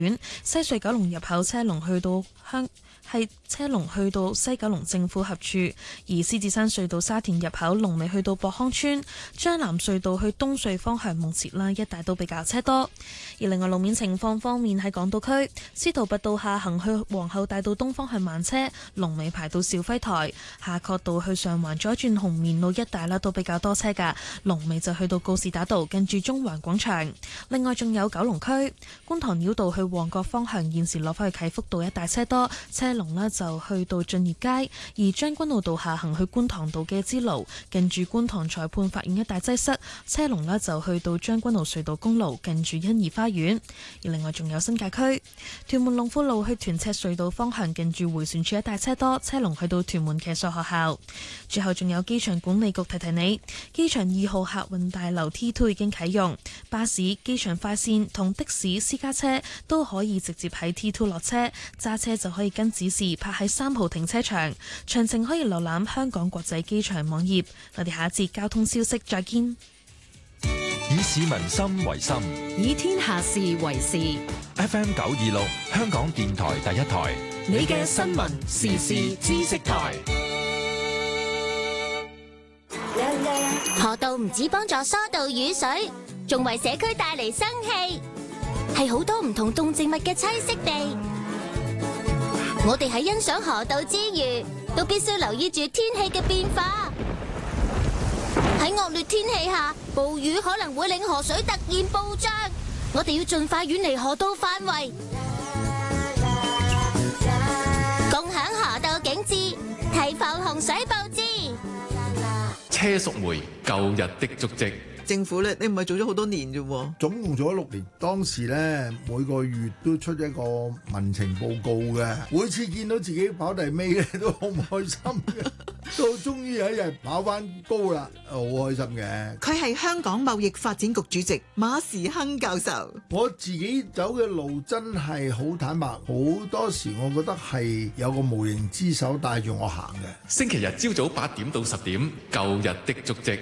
西隧九龍入口車龍去到西九龍政府合署，而獅子山隧道沙田入口龍尾去到博康村，將南隧道去東隧方向目前啦，一帶都比較車多。而另外路面情況方面，喺港島區司徒拔道下行去皇后大道東方向慢車，龍尾排到兆輝台；夏慤道去上環左轉紅棉路一帶啦，都比較多車㗎，龍尾就去到告士打道近住中環廣場。另外仲有九龍區觀塘繞道去旺角方向，現時落返去啟福道一帶車多，車龍呢就去到駿業街；而將軍澳道下行去觀塘道嘅支路，近住觀塘裁判法院一帶擠塞，車龍呢就去到將軍澳隧道公路近住欣怡花園。而另外仲有新界區屯門龍富路去屯赤隧道方向，近住迴旋處一帶車多，車龍去到屯門騎術學校。最後仲有機場管理局提提你，機場2號客運大樓 T2 已經啟用，巴士、機場快線同的士、私家車都可以直接喺 T2 落車，揸車就可以跟指示泊喺3號停車場。詳情可以瀏覽香港國際機場網頁。我哋下一節交通消息再見。 以市民心為心， 以天下事為事。 FM 926香港電台第一台， 你嘅新聞時事知識台。 河道唔止幫助疏導雨水，仲為社區帶嚟生氣，係好多唔同動植物嘅棲息地。我哋喺欣賞河道之餘，都必須留意住天氣嘅變化。喺惡劣天氣下，暴雨可能會令河水突然暴漲，我哋要盡快遠離河道範圍，共享河道景致，提防洪水暴至。 車淑梅舊日的足跡。 政府咧，你唔係做咗好多年啫喎， 總共做咗6年。當時咧每個月都出一個民情報告嘅，每次見到自己跑第尾咧都好唔開心嘅。到終於有一日跑翻高啦，好開心嘅。 佢係香港貿易發展局主席馬時亨教授。 我自己走嘅路真係好坦白，好多時我覺得係有個無形之手帶住我行嘅。 星期日朝早8點到10點，舊日的足跡。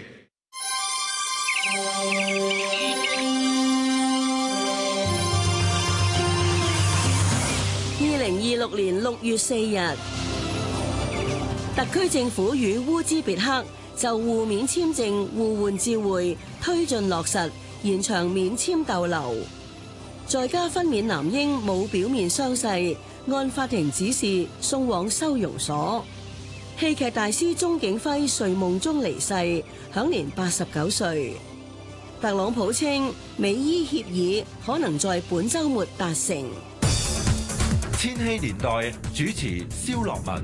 2026年6月4日，特區政府與烏茲別克就互免簽證互換照會推進落實，延長免簽逗留。在家分娩男嬰冇表面傷勢，按法庭指示送往收容所。戲劇大師鐘景輝睡夢中離世，享年89歲。特朗普稱美伊協議可能在本週末達成。 千禧年代主持蕭樂文。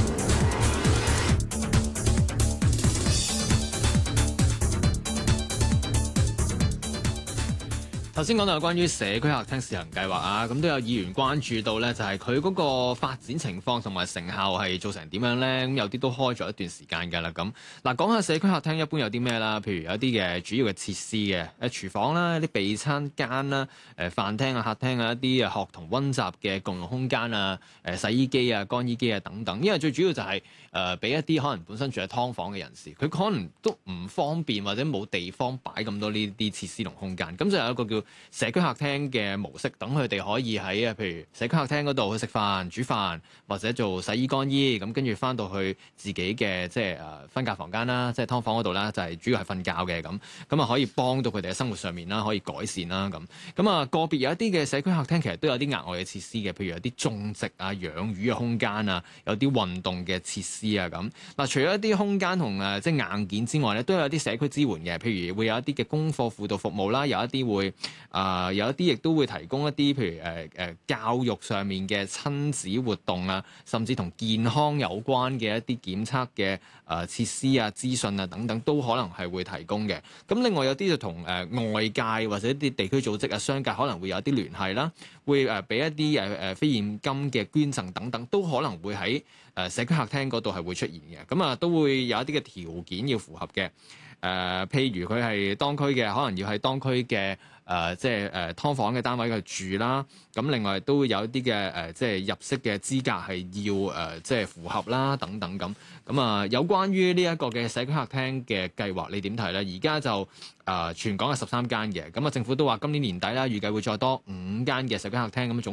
頭先講到有關於社區客廳試行計劃啊，咁都有議員關注到呢，就係佢嗰個發展情況同埋成效係做成點樣呢？咁有啲都開咗一段時間㗎啦。咁嗱，講下社區客廳一般有啲咩啦？譬如有一啲嘅主要嘅設施嘅，廚房啦、一啲備餐間啦、飯廳啊、客廳啊、一啲學童溫習嘅共用空間啊、洗衣機啊、乾衣機啊等等。因為最主要就係俾一啲可能本身住喺劏房嘅人士，佢可能都唔方便或者冇地方擺咁多呢啲設施同空間，咁就有一個叫社區客廳嘅模式，等佢哋可以喺譬如社區客廳嗰度去食飯、煮飯或者做洗衣乾衣，咁跟住翻到去自己嘅即係分隔房間啦，即係劏房嗰度啦，就係主要係瞓覺嘅咁啊，可以幫到佢哋嘅生活上面啦，可以改善啦咁啊，個別有一啲嘅社區客廳其實都有啲額外嘅設施嘅，譬如有啲種植啊、養魚嘅空間啊，有啲運動嘅設施啊咁。嗱，除咗一啲空間同即係硬件之外咧，都有啲社區支援嘅，譬如會有一啲嘅功課輔導服務啦，有一啲會有一啲亦都會提供一啲譬如教育上面嘅親子活動啊，甚至同健康有關嘅一啲檢測嘅設施啊、資訊啊等等，都可能係會提供嘅。咁另外有啲就同外界或者一啲地區組織啊、商界可能會有一啲聯繫啦，會俾一啲非現金嘅捐贈等等，都可能會喺社區客廳嗰度係會出現嘅。咁啊，都會有一啲嘅條件要符合嘅。譬如佢係當區嘅，可能要喺當區嘅即係劏房嘅單位去住啦。咁另外都有一啲嘅即係入息嘅資格係要即係符合啦，等等咁。咁啊，有關於呢一個嘅社區客廳嘅計劃，你點睇咧？而家就全港係13間嘅，咁啊政府都話今年年底啦，預計會再多5間嘅社區客廳咁總。